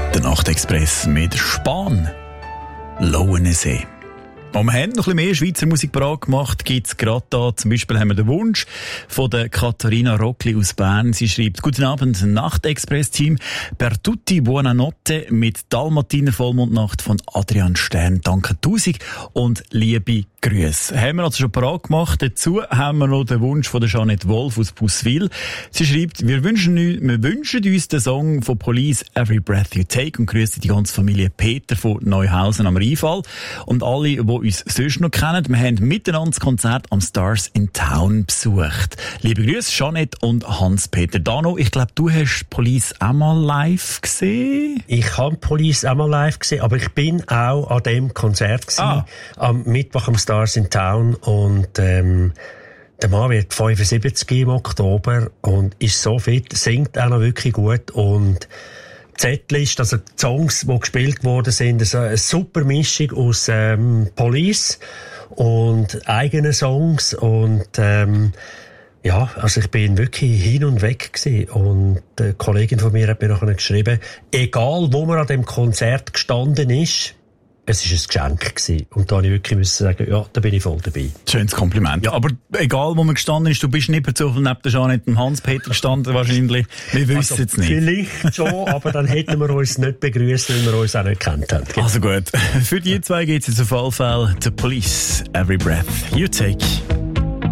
Der Nachtexpress mit Spahn. Lauenensee. Und wir haben noch ein bisschen mehr Schweizer Musik parat gemacht, gibt's gerade da. Zum Beispiel haben wir den Wunsch von der Katharina Rockli aus Bern. Sie schreibt: Guten Abend, Nachtexpress-Team. Per tutti buonanotte mit Dalmatiner Vollmondnacht von Adrian Stern. Danke 1000 und liebe Grüße. Haben wir also schon parat gemacht. Dazu haben wir noch den Wunsch von der Jeanette Wolf aus Busswil. Sie schreibt: Wir wünschen uns den Song von Police Every Breath You Take und grüßen die ganze Familie Peter von Neuhausen am Rheinfall und alle, die uns sonst noch kennen. Wir haben miteinander das Konzert am Stars in Town besucht. Liebe Grüße, Jeanette und Hans-Peter. Dano, ich glaube, du hast Police auch mal live gesehen? Ich habe Police auch mal live gesehen, aber ich bin auch an dem Konzert gewesen, am Mittwoch am Stars in Town, und der Mann wird 75 im Oktober und ist so fit, singt auch noch wirklich gut, und Setlist, also die Songs, die gespielt worden sind, also eine super Mischung aus Police und eigenen Songs, und ja, also ich bin wirklich hin und weg gewesen. Und eine Kollegin von mir hat mir nachher geschrieben, egal wo man an dem Konzert gestanden ist, es war ein Geschenk gewesen. Und da musste ich wirklich sagen, ja, da bin ich voll dabei. Schönes Kompliment. Ja, aber egal, wo man gestanden ist, du bist nicht per Zufall neben der Jeanette und Hans-Peter gestanden, wahrscheinlich. Wir wissen es nicht. Vielleicht schon, aber dann hätten wir uns nicht begrüßt, weil wir uns auch nicht gekannt haben. Also gut. Für die zwei geht's jetzt auf alle Fälle The Police, Every Breath You Take.